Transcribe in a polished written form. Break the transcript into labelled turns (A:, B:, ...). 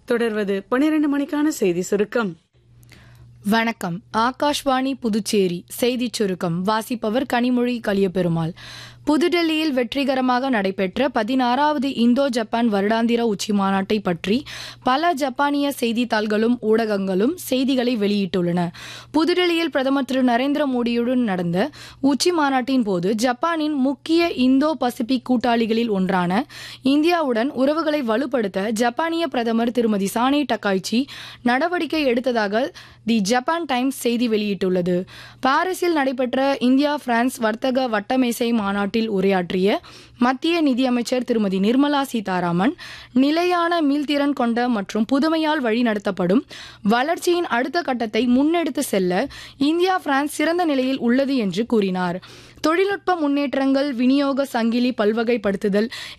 A: தொடர்வது 12 மணிக்கான செய்தி சுருக்கம்.
B: வணக்கம். ஆகாஷ்வாணி புதுச்சேரி செய்திச் சுருக்கம் வாசிப்பவர் கனிமொழி கலியபெருமாள். புதுடெல்லியில் வெற்றிகரமாக நடைபெற்ற 16வது இந்தோ ஜப்பான் வருடாந்திர உச்சி மாநாட்டை பற்றி பல ஜப்பானிய செய்தித்தாள்களும் ஊடகங்களும் செய்திகளை வெளியிட்டுள்ளன. புதுடெல்லியில் பிரதமர் திரு நரேந்திர மோடியுடன் நடந்த உச்சி மாநாட்டின் போது ஜப்பானின் முக்கிய இந்தோ பசிபிக் கூட்டாளிகளில் ஒன்றான இந்தியாவுடன் உறவுகளை வலுப்படுத்த ஜப்பானிய பிரதமர் திருமதி சானே டக்காய்ச்சி நடவடிக்கை எடுத்ததாக தி ஜப்பான் டைம்ஸ் செய்தி வெளியிட்டுள்ளது. பாரிஸில் நடைபெற்ற இந்தியா பிரான்ஸ் வர்த்தக வட்டமேசை மாநாட்டில் உரையாற்றிய மத்திய நிதியமைச்சர் திருமதி நிர்மலா சீதாராமன், நிலையான மீள்திறன் கொண்ட மற்றும் புதுமையால் வழிநடத்தப்படும் வளர்ச்சியின் அடுத்த கட்டத்தை முன்னெடுத்து செல்ல இந்தியா பிரான்ஸ் சிறந்த நிலையில் உள்ளது என்று கூறினார். தொழில்நுட்ப முன்னேற்றங்கள், விநியோக சங்கிலி பல்வகைப்படுத்துதல்,